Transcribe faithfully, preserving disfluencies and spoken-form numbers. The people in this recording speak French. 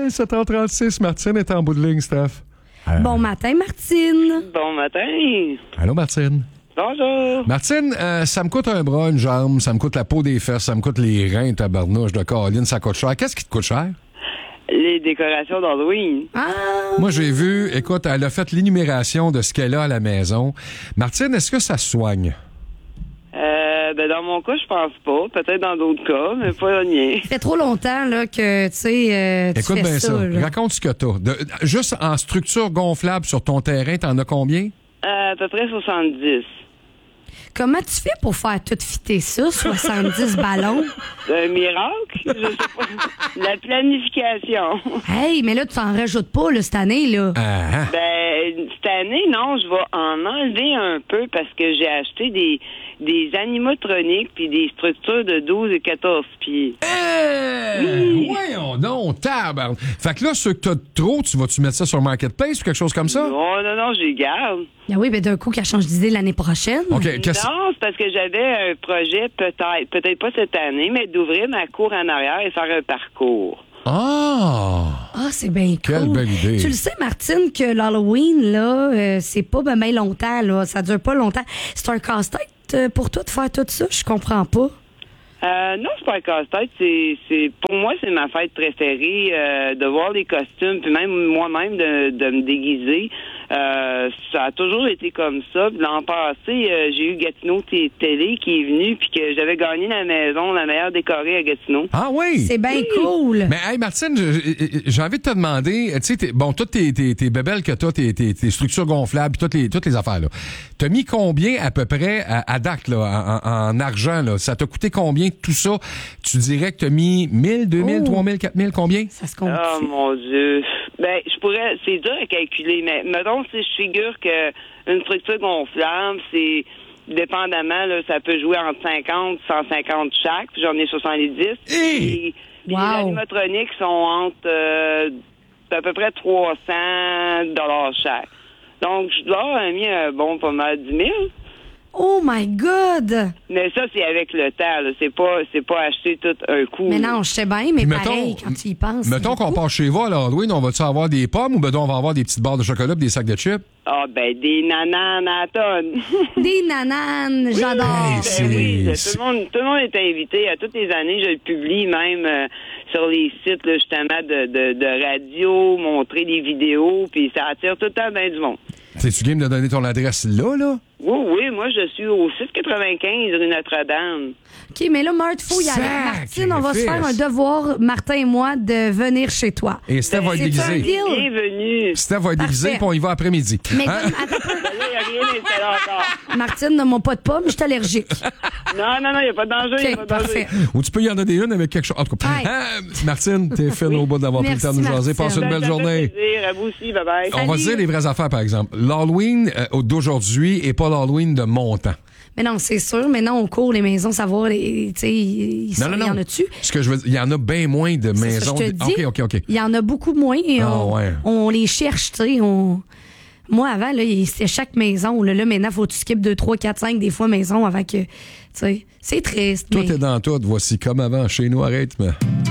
matin, sept heures trente-six. Martine est en bout de ligne, Steph. Euh... Bon matin, Martine. Bon matin. Allô, Martine. Bonjour. Martine, euh, ça me coûte un bras, une jambe, ça me coûte la peau des fesses, ça me coûte les reins, tabarnouche de Caroline, ça coûte cher. Qu'est-ce qui te coûte cher? Les décorations d'Halloween. Ah! Moi, j'ai vu, écoute, elle a fait l'énumération de ce qu'elle a à la maison. Martine, est-ce que ça se soigne? Euh, ben dans mon cas, je pense pas. Peut-être dans d'autres cas, mais pas le mien. Ça fait trop longtemps là, que, tu sais, euh, tu Écoute fais bien ça. ça. Là. Raconte ce que t'as. De, juste en structure gonflable sur ton terrain, t'en as combien? Euh, à peu près soixante-dix. Comment tu fais pour faire tout fitter ça, soixante-dix ballons? Un miracle? Je sais pas. La planification. Hey, mais là, tu t'en rajoutes pas, là, cette année, là. Ah, Ben, cette année, non, je vais en enlever un peu parce que j'ai acheté des, des animatroniques puis des structures de douze et quatorze pieds. Euh, oui. Voyons donc, tabarn. Fait que là, ceux que t'as de trop, tu vas-tu mettre ça sur Marketplace ou quelque chose comme ça? Non, non, non, je les garde. Ah oui, ben d'un coup, qu'elle change d'idée l'année prochaine. OK, qu'est-ce... Non, c'est parce que j'avais un projet, peut-être, peut-être pas cette année, mais d'ouvrir ma cour en arrière et faire un parcours. Ah! Ah, c'est bien cool. Quelle belle idée. Tu le sais, Martine, que l'Halloween, là, euh, c'est pas ben, ben longtemps, là. Ça dure pas longtemps. C'est un casse-tête euh, pour toi de faire tout ça? Je comprends pas. Euh, non, c'est pas un casse-tête. C'est, c'est, pour moi, c'est ma fête préférée, euh, de voir les costumes, puis même moi-même de, de me déguiser. Euh, ça a toujours été comme ça. Puis l'an passé, euh, j'ai eu Gatineau T- Télé qui est venu, puis que j'avais gagné la maison, la meilleure décorée à Gatineau. Ah oui? C'est bien Oui. cool. Mais hey, Martine, je- j'ai envie de te demander, tu sais, t'es- bon, toutes tes, tes, tes bébelles que t'as, tes, tes, tes structures gonflables, toutes les, toutes les affaires, là. T'as mis combien à peu près à, à date, là, en, en argent, là? Ça t'a coûté combien tout ça? Tu dirais que t'as mis mille, deux mille, Oh. trois mille, quatre mille, combien? Ça se compte. Oh mon Dieu. Ben, je pourrais, c'est dur à calculer, mais mettons, si je figure que une structure gonflable, c'est, dépendamment, là, ça peut jouer entre cinquante, cent cinquante chaque, puis j'en ai soixante-dix. Hey! Et, puis Wow. les animatroniques sont entre, euh, à peu près trois cents dollars chaque. Donc, je dois avoir mis un bon pas mal dix mille. Oh my God! Mais ça, c'est avec le temps, là. C'est pas, c'est pas acheter tout un coup. Mais non, je sais bien, mais Puis mettons- pareil, quand tu y penses. Mettons c'est qu'on beaucoup. part chez vous à l'Halloween, on va-tu avoir des pommes ou ben on va avoir des petites barres de chocolat pis des sacs de chips? Ah, ben, des nananes à la tonne. Des nananes, j'adore. Hey, Ben c'est- oui, c'est- tout le monde, tout le monde est invité. À toutes les années, je le publie même euh, sur les sites là, justement de, de, de radio, montrer des vidéos, puis ça attire tout le temps bien du monde. T'es-tu game de donner ton adresse là, là? Oui, oui, moi je suis au six quatre-vingt-quinze rue Notre-Dame. OK, mais là, Marthe, faut y aller. Martine, on va se faire un devoir, Martin et moi, de venir chez toi. Et Steph va être C'est déguisé. un deal. Bienvenue. Steph va être déguisé, Parfait. puis on y va après-midi. Mais Hein? comme- attends un peu. Ben là, il n'y a rien d'installé encore. Martine, ne m'ont pas de pomme, je suis allergique. Non, non, non, il n'y a pas de danger. y a OK, pas de danger. parfait. Ou tu peux y en donner une avec quelque chose. En tout cas, Hey. hein, Martine, t'es fine au bout d'avoir pris le Merci, temps de nous jaser. Martine. Passe une Ça belle fait journée. plaisir. À vous aussi, bye-bye. On va Salut. se dire les vraies affaires, par exemple. L'Halloween euh, d'aujourd'hui est pas l'Halloween de mon temps. Mais non, c'est sûr. Maintenant, on court les maisons, savoir, les- tu sais, il Non, non, y non. en a-tu? Ce que je veux dire, il y en a bien moins de C'est maisons. ça, je te dis. OK, OK, OK. Il y en a beaucoup moins et Ah, on, ouais. on les cherche, tu sais. On... Moi, avant, là, il- c'était chaque maison. Là, là maintenant, faut que tu skippes deux, trois, quatre, cinq des fois maison avant que. Tu sais, c'est triste. Tout mais... est dans tout. Voici comme avant chez nous à rythme.